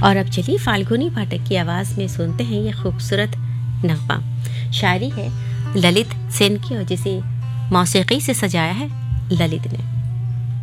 और अब चलिए फाल्गुनी पाठक की आवाज़ में सुनते हैं ये खूबसूरत नगमा। शायरी है ललित सेन की और जिसे मौसीकी से सजाया है ललित ने।